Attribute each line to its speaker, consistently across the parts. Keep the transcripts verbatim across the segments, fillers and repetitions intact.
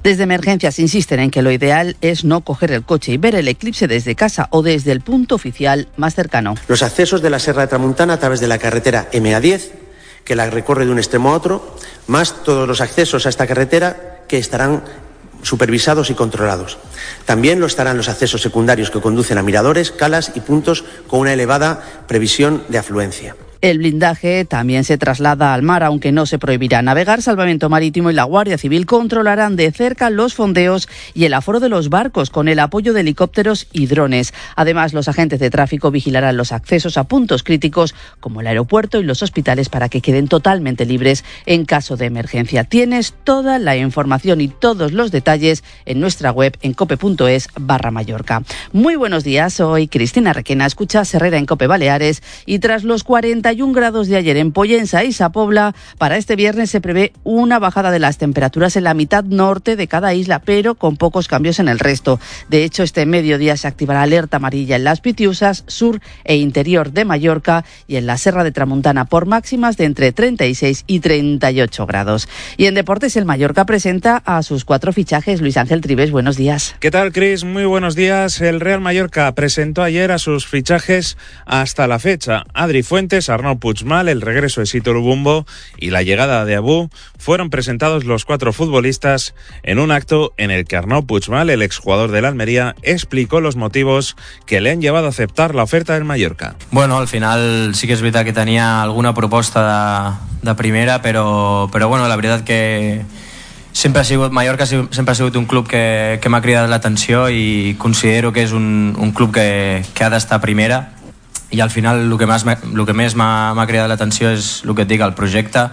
Speaker 1: Desde Emergencias insisten en que lo ideal es no coger el coche y ver el eclipse desde casa o desde el punto oficial más cercano.
Speaker 2: Los accesos de la Serra de Tramuntana a través de la carretera eme a diez, que la recorre de un extremo a otro, más todos los accesos a esta carretera que estarán supervisados y controlados. También lo estarán los accesos secundarios que conducen a miradores, calas y puntos con una elevada previsión de afluencia.
Speaker 1: El blindaje también se traslada al mar, aunque no se prohibirá navegar. Salvamento Marítimo y la Guardia Civil controlarán de cerca los fondeos y el aforo de los barcos con el apoyo de helicópteros y drones. Además, los agentes de tráfico vigilarán los accesos a puntos críticos como el aeropuerto y los hospitales para que queden totalmente libres en caso de emergencia. Tienes toda la información y todos los detalles en nuestra web en cope.es barra Mallorca. Muy buenos días, soy Cristina Requena, escuchas Herrera en Cope Baleares y tras los cuarenta y un grados de ayer en Pollensa y Sa Pobla, para este viernes se prevé una bajada de las temperaturas en la mitad norte de cada isla, pero con pocos cambios en el resto. De hecho, este mediodía se activará alerta amarilla en las Pitiusas, sur e interior de Mallorca y en la Serra de Tramuntana por máximas de entre treinta y seis y treinta y ocho grados. Y en deportes, el Mallorca presenta a sus cuatro fichajes. Luis Ángel Trives, buenos días.
Speaker 3: ¿Qué tal, Cris? Muy buenos días. El Real Mallorca presentó ayer a sus fichajes hasta la fecha. Adri Fuentes, Arnau Puigmal, el regreso de Sito Lubumbo y la llegada de Abu fueron presentados los cuatro futbolistas en un acto en el que Arnau Puigmal, el exjugador del Almería, explicó los motivos que le han llevado a aceptar la oferta del Mallorca.
Speaker 4: Bueno, al final sí que es verdad que tenía alguna proposta de, de primera, pero, pero bueno, la veritat que sempre ha sigut, Mallorca sempre ha sigut un club que, que m'ha cridat l'atenció i considero que és un, un club que, que ha d'estar a primera. I al final el que més, el que més m'ha, m'ha cridat l'atenció és el que et dic, el projecte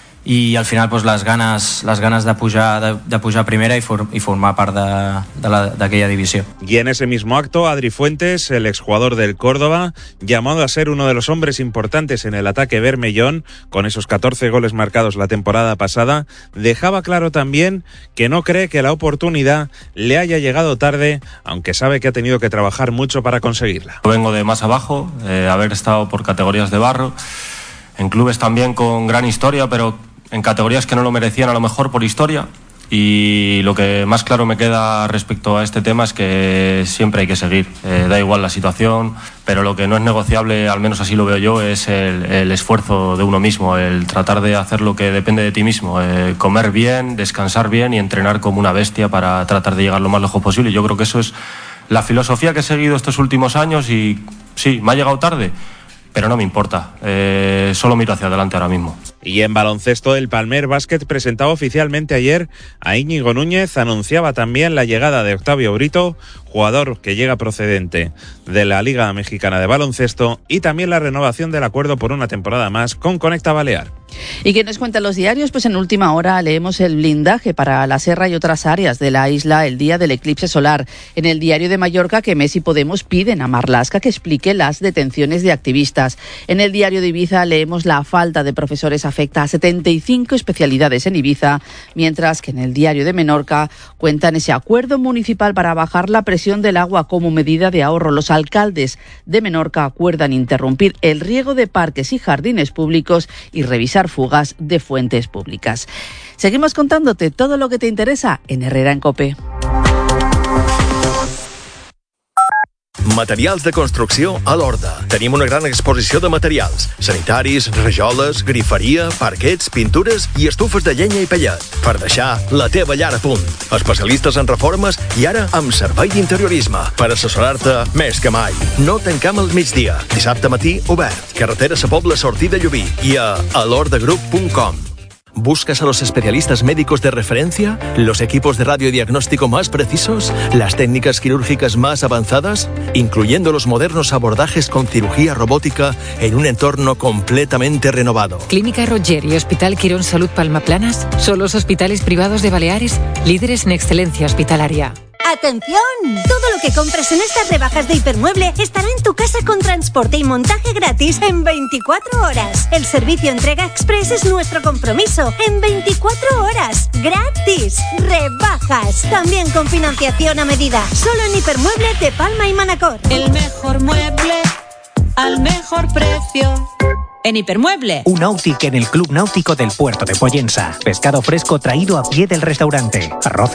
Speaker 4: i al final pues, les ganes, les ganes de, pujar, de, de pujar a primera y, for, y formar part de, de, la, de aquella división.
Speaker 3: Y en ese mismo acto, Adri Fuentes, el exjugador del Córdoba, llamado a ser uno de los hombres importantes en el ataque bermellón, con esos catorce goles marcados la temporada pasada, dejaba claro también que no cree que la oportunidad le haya llegado tarde, aunque sabe que ha tenido que trabajar mucho para conseguirla.
Speaker 5: Vengo de más abajo, eh, haber estado por categorías de barro, en clubes también con gran historia, pero en categorías que no lo merecían a lo mejor por historia, y lo que más claro me queda respecto a este tema es que siempre hay que seguir, eh, da igual la situación, pero lo que no es negociable, al menos así lo veo yo, es el, el esfuerzo de uno mismo, el tratar de hacer lo que depende de ti mismo, eh, comer bien, descansar bien y entrenar como una bestia para tratar de llegar lo más lejos posible. Yo creo que eso es la filosofía que he seguido estos últimos años y sí, me ha llegado tarde, pero no me importa, eh, solo miro hacia adelante ahora mismo.
Speaker 3: Y en baloncesto, el Palmer Basket presentaba oficialmente ayer a Íñigo Núñez, anunciaba también la llegada de Octavio Brito, jugador que llega procedente de la Liga Mexicana de Baloncesto, y también la renovación del acuerdo por una temporada más con Conecta Balear.
Speaker 1: ¿Y qué nos cuentan los diarios? Pues en última hora leemos el blindaje para la Serra y otras áreas de la isla el día del eclipse solar. En el Diario de Mallorca, que Més y Podemos piden a Marlaska que explique las detenciones de activistas. En el Diario de Ibiza leemos la falta de profesores afecta a setenta y cinco especialidades en Ibiza, mientras que en el Diario de Menorca cuentan ese acuerdo municipal para bajar la presión del agua como medida de ahorro. Los alcaldes de Menorca acuerdan interrumpir el riego de parques y jardines públicos y revisar fugas de fuentes públicas. Seguimos contándote todo lo que te interesa en Herrera en Cope.
Speaker 6: Materials de construcció a l'Horta. Tenim una gran exposició de materials sanitaris, rajoles, griferia, parquets, pintures i estufes de llenya i pellet per deixar la teva llar a punt. Especialistes en reformes i ara amb servei d'interiorisme per assessorar-te més que mai. No tancam al migdia. Dissabte matí obert. Carretera Sa Pobla, sortida Llubí i a alordagroup punt com. ¿Buscas a los especialistas médicos de referencia? ¿Los equipos de radiodiagnóstico más precisos? ¿Las técnicas quirúrgicas más avanzadas? Incluyendo los modernos abordajes con cirugía robótica en un entorno completamente renovado.
Speaker 7: Clínica Roger y Hospital Quirón Salud Palma Planas son los hospitales privados de Baleares, líderes en excelencia hospitalaria.
Speaker 8: ¡Atención! Todo lo que compres en estas rebajas de Hipermueble estará en tu casa con transporte y montaje gratis en veinticuatro horas. El servicio entrega express es nuestro compromiso. En veinticuatro horas. ¡Gratis! ¡Rebajas! También con financiación a medida. Solo en Hipermueble de Palma y Manacor.
Speaker 9: El mejor mueble al mejor precio. En Hipermueble.
Speaker 10: Un náutic en el Club Náutico del Puerto de Pollensa. Pescado fresco traído a pie del restaurante. Arroz